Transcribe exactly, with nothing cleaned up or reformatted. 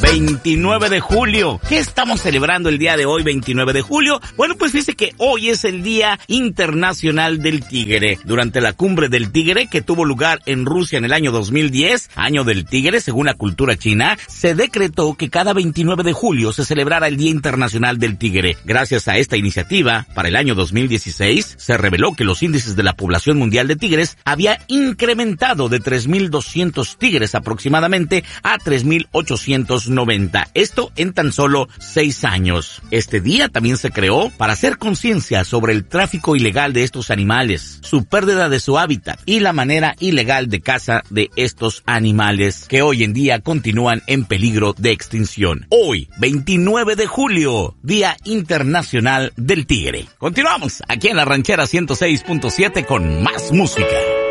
veintinueve de julio. ¿Qué estamos celebrando el día de hoy, veintinueve de julio? Bueno, pues dice que hoy es el Día Internacional del Tigre. Durante la Cumbre del Tigre, que tuvo lugar en Rusia en el año dos mil diez, año del tigre según la cultura china, se decretó que cada veintinueve de julio se celebrara el Día Internacional del Tigre. Gracias a esta iniciativa, para el año dos mil dieciséis, se reveló que los índices de la población mundial de tigres había incrementado de tres mil doscientos tigres aproximadamente a tres mil ochocientos noventa. Esto en tan solo seis años. Este día también se creó para hacer conciencia sobre el tráfico ilegal de estos animales, su pérdida de su hábitat y la manera ilegal de caza de estos animales que hoy en día continúan en peligro de extinción. Hoy, veintinueve de julio, Día Internacional del Tigre. Continuamos aquí en la Ranchera ciento seis punto siete con más música.